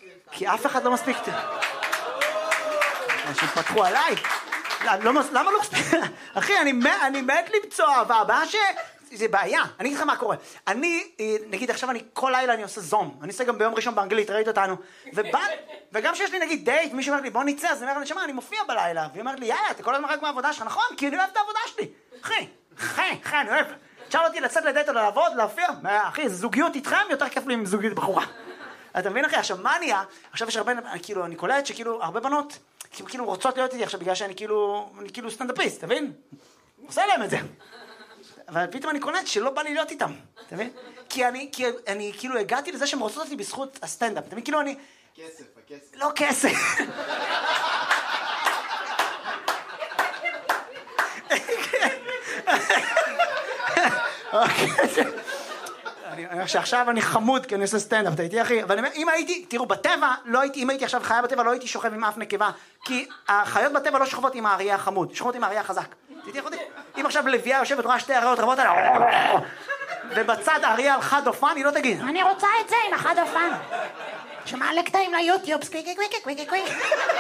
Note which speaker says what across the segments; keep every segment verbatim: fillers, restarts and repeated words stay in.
Speaker 1: כי אף אחד לא מספיק... אנשים פתחו עליי. למה לא מספיק? אחי, אני מת למצוא אהבה, הבעיה ש... זה בעיה, אני אגיד לך מה קורה. אני, נגיד עכשיו אני כל לילה אני עושה זום, אני עושה גם ביום ראשון באנגלית, ראית אותנו, וגם שיש לי נגיד דייט, מישהו אומר לי בוא נצא, אז אני אומר לי, נשמה, אני מופיע בלילה, והיא אומרת לי, יאללה, אתה כל הזמן רק מהעבודה שלך, נכון? כי אני אוהב את העבודה שלי. אחי, אחי, אחי, אני אוהב. תשאל אותי לצאת לדייט או לעבוד, להופיע, אחי, זוגיות איתכם יותר כיף לי עם זוגיות בחורה. אתה מבין אחי? עכשיו מה נהיה? עכשיו יש הרבה, כאילו, אני קולט שכאילו הרבה בנות, כאילו רוצות להיות איתי עכשיו בגלל שאני כאילו, אני כאילו סטנדאפיסט, אתה מבין? עושה להם את זה. אבל פתאום אני קולט שלא בא לי להיות איתם, אתה מבין? כי אני, כי אני כאילו הגעתי לזה שהן רוצות אותי בזכות הסטנדאפ, אתה מבין? כאילו אני...
Speaker 2: כסף, הכסף.
Speaker 1: לא כסף. אני אומר שעכשיו אני חמוד כי אני עושה סטנדאפ, אתה איתי אחי? אבל אם הייתי, תראו, בטבע, לא הייתי, אם הייתי עכשיו חיה בטבע, לא הייתי שוכב עם אף נקבה, כי החיות בטבע לא שוכבות עם האריה החמוד, שוכבות עם האריה החזק. תיתי אחותי? אם עכשיו לביאה יושבת, רואה שתי אריות רבות עליה, ובצד אריה על חד אופן, היא לא תגיד, אני רוצה את זה עם החד אופן. שמעלה קטעים ליוטיוב, סקוויקי קוויקי קוויקי קוויקי.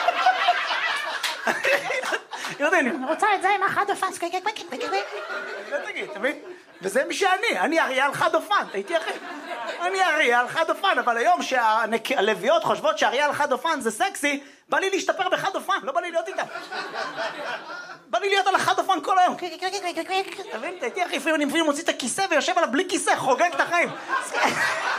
Speaker 1: אני רוצה את זה עם החד אופן, סקוויקי קוויקי קוויקי קוויקי. לא תגיד, אתה מבין? וזה מי שאני, אני אריה על חד אופן, הייתי אחי. אני אריה על חד אופן, אבל היום שהלוויות חושבות שאריה על חד אופן זה סקסי, בא לי להשתפר בחד אופן, לא בא לי להיות איתם. בא לי להיות על החד אופן כל היום. אתה מבין? הייתי אחי, לפעמים אני מוציא את הכיסא ויושב עליו בלי כיסא, חוגג את החיים.